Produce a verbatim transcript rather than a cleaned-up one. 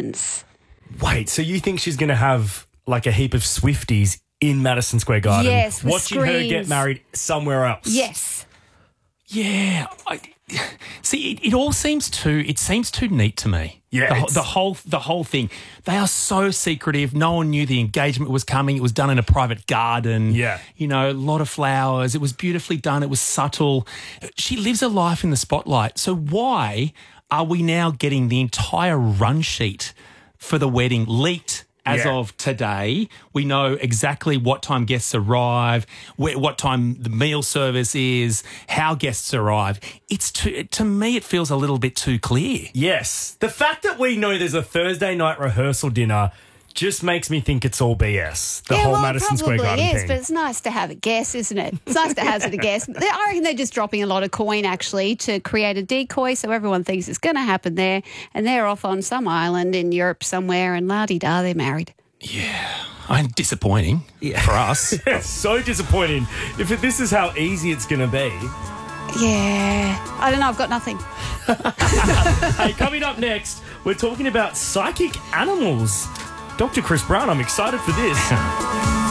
fans. Wait, so you think she's going to have like a heap of Swifties in Madison Square Garden Yes, with watching her get screens. married somewhere else? Yes. Yeah. I, see, it, it all seems too. It seems too neat to me. Yeah, The, whole- it's- the whole the whole thing. They are so secretive. No one knew the engagement was coming. It was done in a private garden. Yeah. You know, a lot of flowers. It was beautifully done. It was subtle. She lives a life in the spotlight. So why are we now getting the entire run sheet for the wedding leaked? As Yeah. of today, we know exactly what time guests arrive, where, what time the meal service is, how guests arrive. It's too, to me, it feels a little bit too clear. Yes. The fact that we know there's a Thursday night rehearsal dinner just makes me think it's all B S. The yeah, whole well, Madison it Square probably Garden is, thing. but it's nice to have a guess, isn't it? It's nice to hazard a guess. I reckon they're just dropping a lot of coin, actually, to create a decoy so everyone thinks it's going to happen there, and they're off on some island in Europe somewhere, and la-di-da, they're married. I'm disappointing for us. It's so disappointing. If it, this is how easy it's going to be. Yeah. I don't know, I've got nothing. Hey, coming up next, we're talking about psychic animals. Doctor Chris Brown, I'm excited for this.